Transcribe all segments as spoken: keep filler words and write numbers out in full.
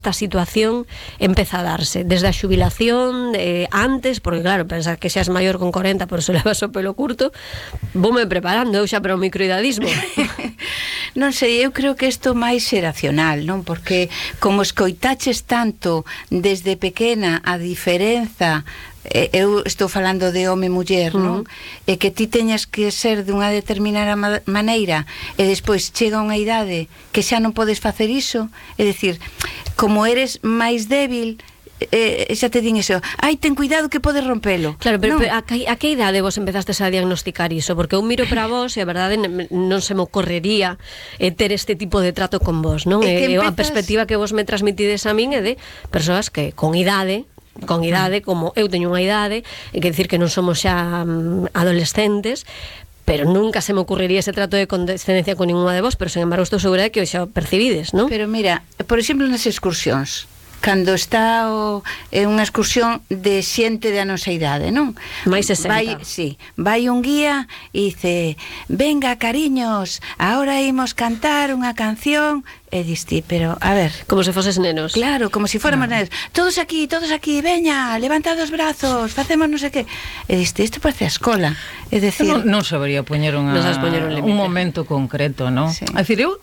esta situación empeza a darse desde a xubilación, eh, antes, porque claro, pensar que xa es maior con corenta, por eso levas o pelo curto, voume preparando eu xa para o microidadismo. Non sei, eu creo que isto máis xeracional, non? Porque como escoitaches tanto desde pequena a diferenza, eu estou falando de home e muller, non? Uh-huh. E que ti teñas que ser de unha determinada ma- maneira e despois chega unha idade que xa non podes facer iso, é dicir, como eres máis débil, eh, xa te din iso, ai, ten cuidado que podes rompelo. Claro, pero, pero a, que, a que idade vos empezastes a diagnosticar iso? Porque eu miro para vos e a verdade non se me ocorrería eh, ter este tipo de trato con vos, non? E, empezas... A perspectiva que vos me transmitides a min é de persoas que con idade con idade, como eu teño unha idade, é que dicir que non somos xa um, adolescentes, pero nunca se me ocurriría ese trato de condescendencia con ninguna de vos, pero sen embargo estou segura de que o xa percibides, non? Pero mira, por exemplo, nas excursións, cando está o, é unha excursión de xente da nosa idade, non? Mais sesenta. Vai, sí, vai un guía e dice, venga, cariños, ahora imos cantar unha canción, e diste, pero, a ver, como se foses nenos. Claro, como se si fóramos no. nenos. Todos aquí, todos aquí, veña, levanta os brazos, facemos non sei que. E diste, isto parece a escola. É dicir, non, non sabería poñer unha, poñer un, un momento concreto, non? Sí. É dicir, eu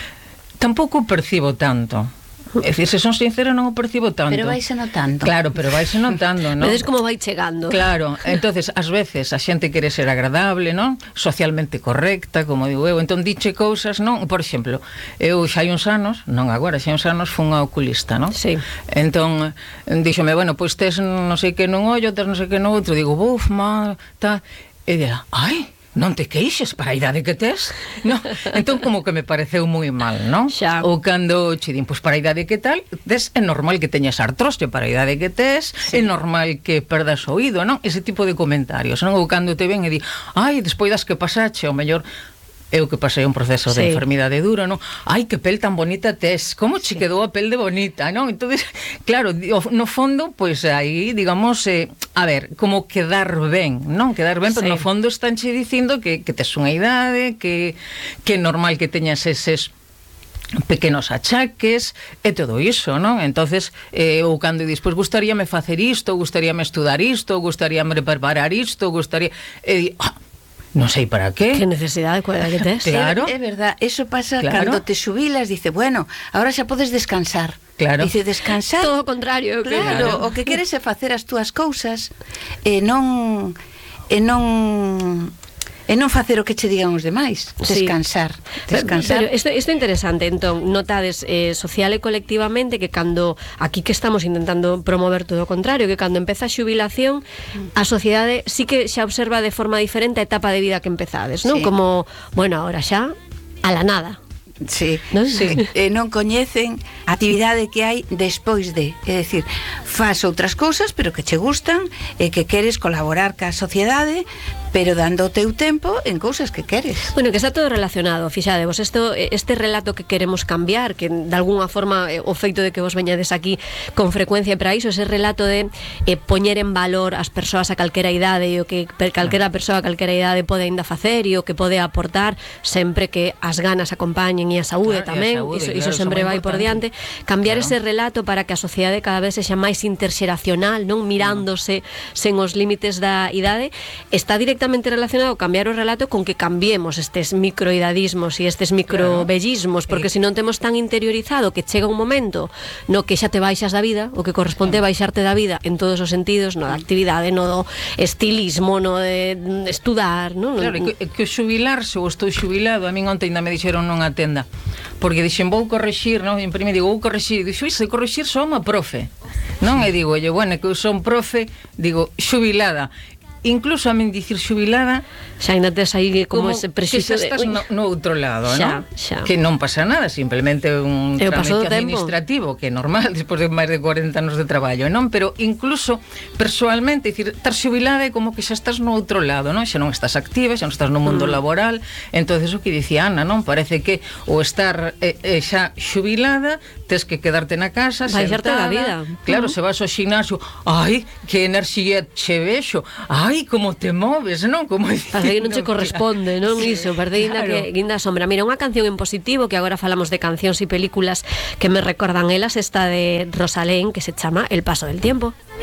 tampouco percibo tanto. É dicir, se son sincera, non o percibo tanto. Pero vaise notando. Claro, pero vaise notando, non? Vedes como vai chegando. Claro, entonces ás veces a xente quere ser agradable, non? Socialmente correcta, como digo eu. Entón diche cousas, non? Por exemplo, eu xa hai uns anos, non agora, xa hai uns anos fun a oculista, non? Sí. Entón, díxome, bueno, pois tes non sei que nun ollo, tes non sei que no outro. Digo, buf, ma, ta... E dira, ai, non te queixes para a idade que tes, no? Entón como que me pareceu moi mal, non? Xa. Ou cando che din, pois para a idade que tal tes, é normal que teñas artrose, para a idade que tes, sí. É normal que perdas o oído, non? Ese tipo de comentarios, non? Ou cando te ven e di, ai, despois das que pasache, o mellor eu que pasei un proceso sí. de enfermidade duro, non? Ai, que pel tan bonita tes, como che sí. quedou a pel de bonita, non? Entonces, claro, no fondo, pois pues, aí, digamos, eh, a ver, como quedar ben, non? Quedar ben, sí. pero no fondo están che dicindo que, que tes unha idade, que, que é normal que teñas eses pequenos achaques e todo iso, non? Entonces, eh, ou cando despois gustaríame facer isto, gustaríame estudar isto, gustaríame preparar isto, gustaría... E di, ah, non sei para qué. Que necesidade, cual que tes. Claro. É, é verdad, eso pasa claro. cando te xubilas, dice, bueno, ahora xa podes descansar. Claro. Dice, descansar. Todo o contrario. Claro, claro, o que queres é facer as túas cousas e non e non e non facer o que che digan os demais, descansar, sí. descansar. Pero isto, isto é interesante, entón, notades eh, social e colectivamente que cando, aquí que estamos intentando promover todo o contrario, que cando empeza a xubilación, a sociedade sí que xa observa de forma diferente a etapa de vida que empezades, non? Sí. Como, bueno, ahora xa, a la nada. Sí, non? Sí. E non coñecen a actividade que hai despois de, é dicir, faz outras cousas pero que che gustan e que queres colaborar ca sociedade, pero dando o teu tempo en cousas que queres. Bueno, que está todo relacionado, fixade, vos esto, este relato que queremos cambiar, que de alguna forma o feito de que vos veñades aquí con frecuencia para iso, ese relato de eh, poñer en valor as persoas a calquera idade e o que calquera persoa a calquera idade pode ainda facer e o que pode aportar, sempre que as ganas acompañen e a saúde claro, tamén, a saúde, iso, claro, iso sempre vai por diante, cambiar claro. ese relato para que a sociedade cada vez sexa máis interxeracional, non mirándose mm. sen os límites da idade, está directamente relacionado cambiar o relato con que cambiemos estes microidadismos e estes microbellismos, porque se non temos tan interiorizado que chega un momento no que xa te baixas da vida, o que corresponde baixarte da vida en todos os sentidos, no da actividade, no do estilismo, no de estudar, non? Claro, que, que xubilarse, ou estou xubilado, a min onte ainda me dixeron nunha tenda, porque dixen, vou correxir, non? E en primeiro digo, vou correxir, e dixo, iso, correxir só unha profe, non? E digo, yo, bueno, que eu son profe, digo, xubilada. Incluso a min dicir xubilada xa ainda tes aí como, como ese prexuízo de... estás no, no outro lado, xa, non? Xa. Que non pasa nada, simplemente un eu trámite administrativo, que é normal despois de máis de corenta anos de traballo, non? Pero incluso persoalmente, dicir, estar xubilada é como que xa estás no outro lado, non? Xa non estás activa, xa non estás no mundo mm. laboral. Entonces o que dicía Ana, non? Parece que o estar eh, eh, xa xubilada tes que quedarte na casa baixarte da vida. Claro, mm. se vas ao xinasio, ai, que enerxía che vexo, ai, ai, como te moves, non? Como Parece que non che corresponde, non? Sí, Iso, verdade, claro. que guinda sombra. Mira, unha canción en positivo, que agora falamos de cancións e películas que me recordan elas, esta de Rosalén, que se chama El paso del tiempo.